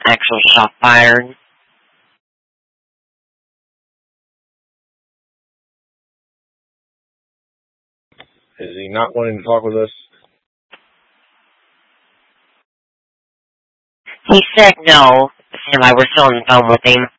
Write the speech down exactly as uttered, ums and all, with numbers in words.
actual shot fired. Is he not wanting to talk with us? He said no. Seemed like we're still on the phone with him.